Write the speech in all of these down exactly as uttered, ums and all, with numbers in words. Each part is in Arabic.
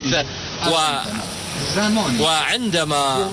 و وعندما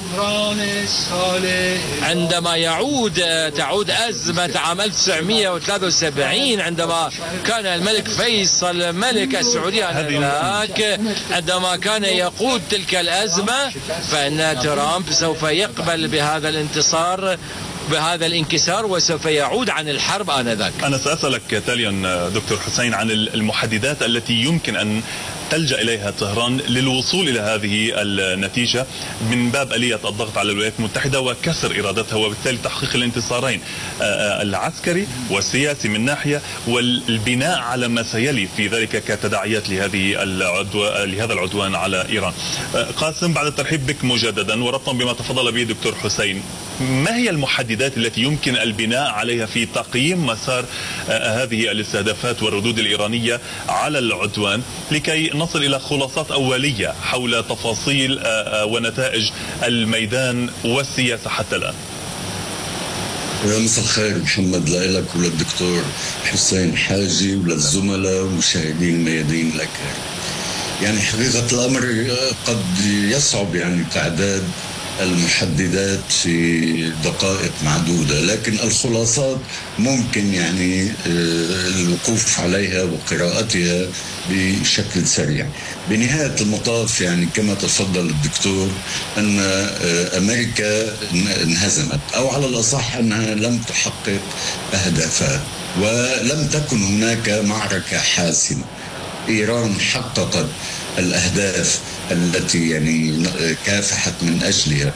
عندما يعود تعود أزمة عام ألف وتسعمئة وثلاثة وسبعين عندما كان الملك فيصل ملك السعودية هناك، عندما كان يقود تلك الأزمة، فإن ترامب سوف يقبل بهذا الانتصار بهذا الانكسار وسوف يعود عن الحرب آنذاك. أنا سأسألك تاليا دكتور حسين عن المحددات التي يمكن أن تلجأ إليها طهران للوصول إلى هذه النتيجة من باب آلية الضغط على الولايات المتحدة وكسر إرادتها وبالتالي تحقيق الانتصارين العسكري والسياسي من ناحية، والبناء على ما سيلي في ذلك كتداعيات لهذه العدوى لهذا العدوان على إيران. قاسم، بعد الترحيب بك مجددا وربطا بما تفضل به دكتور حسين، ما هي المحددات التي يمكن البناء عليها في تقييم مسار هذه الاستهدافات والردود الإيرانية على العدوان لكي نصل إلى خلاصات أولية حول تفاصيل ونتائج الميدان والسياسة حتى الآن؟ مساء الخير محمد، لك وللدكتور حسين حاجي وللزملاء ومشاهدين الميادين لك. يعني حقيقة الأمر قد يصعب يعني تعداد المحددات في دقائق معدودة، لكن الخلاصات ممكن يعني الوقوف عليها وقراءتها بشكل سريع. بنهاية المطاف يعني كما تفضل الدكتور أن أمريكا انهزمت، أو على الأصح أنها لم تحقق أهدافها ولم تكن هناك معركة حاسمة. إيران حققت الأهداف التي يعني كافحت من أجلها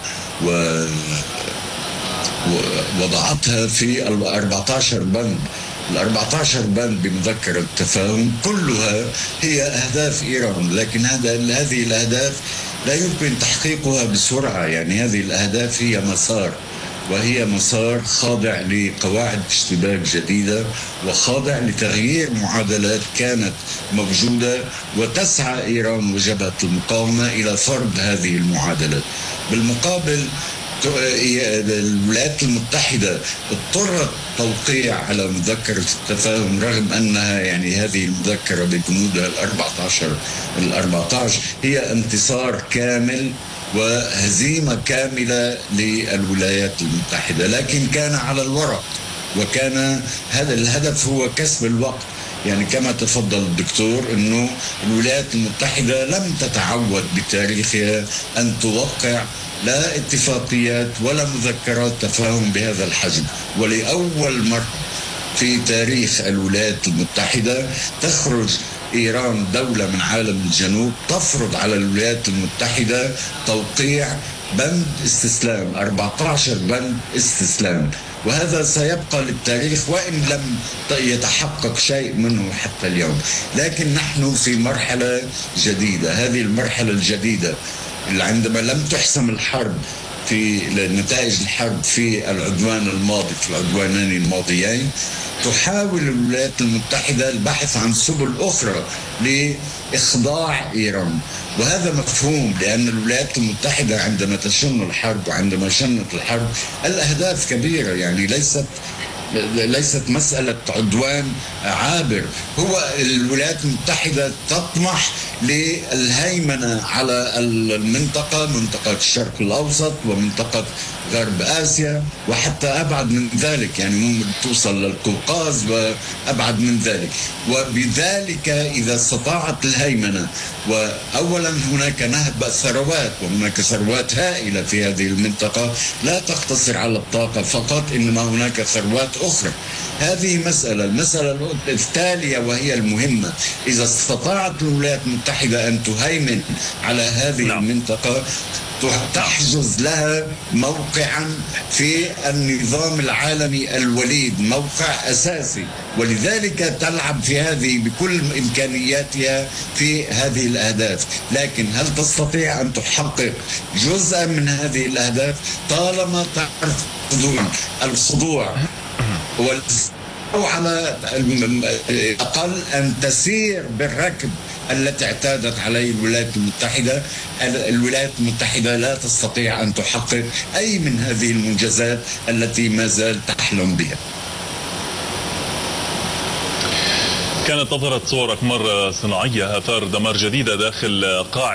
ووضعتها في الأربعة عشر بند الأربعة عشر بند بمذكرة التفاهم، كلها هي أهداف إيران، لكن هذا هذه الأهداف لا يمكن تحقيقها بسرعة. يعني هذه الأهداف هي مسار، وهي مسار خاضع لقواعد اشتباك جديدة وخاضع لتغيير معادلات كانت موجودة، وتسعى إيران وجبهة المقاومة إلى فرض هذه المعادلات. بالمقابل الولايات المتحدة اضطرت توقيع على مذكرة التفاهم رغم أنها يعني هذه المذكرة بجنودها الأربعة عشر الأربعة عشر هي انتصار كامل وهزيمة كاملة للولايات المتحدة، لكن كان على الورق، وكان هذا الهدف هو كسب الوقت. يعني كما تفضل الدكتور أنه الولايات المتحدة لم تتعود بتاريخها أن توقع لا اتفاقيات ولا مذكرات تفاهم بهذا الحجم، ولأول مرة في تاريخ الولايات المتحدة تخرج إيران دولة من عالم الجنوب تفرض على الولايات المتحدة توقيع بند استسلام، أربعة عشر بند استسلام، وهذا سيبقى للتاريخ وإن لم يتحقق شيء منه حتى اليوم. لكن نحن في مرحلة جديدة، هذه المرحلة الجديدة اللي عندما لم تحسم الحرب في نتائج الحرب في العدوان الماضي في العدوانين الماضيين، تحاول الولايات المتحدة البحث عن سبل أخرى لإخضاع إيران، وهذا مفهوم لأن الولايات المتحدة عندما تشن الحرب وعندما شنت الحرب الأهداف كبيرة، يعني ليست ليست مسألة عدوان عابر. هو الولايات المتحدة تطمح للهيمنة على المنطقة، منطقة الشرق الأوسط ومنطقة غرب آسيا وحتى أبعد من ذلك، يعني ممكن توصل للقوقاز وأبعد من ذلك. وبذلك إذا استطاعت الهيمنة، وأولا هناك نهب ثروات وهناك ثروات هائلة في هذه المنطقة لا تقتصر على الطاقة فقط، إنما هناك ثروات أخرى. هذه مسألة. المسألة التالية وهي المهمة، إذا استطاعت الولايات المتحدة أن تهيمن على هذه لا. المنطقة تحجز لها موقعا في النظام العالمي الوليد، موقع أساسي، ولذلك تلعب في هذه بكل إمكانياتها في هذه الأهداف. لكن هل تستطيع أن تحقق جزءا من هذه الأهداف؟ طالما ترفض الخضوع أو على الأقل أن تسير بالركب التي اعتادت عليه الولايات المتحدة. الولايات المتحدة لا تستطيع أن تحقق أي من هذه المنجزات التي ما زال تحلم بها. كانت أظهرت صور أقمار صناعية آثار دمار جديدة داخل قاع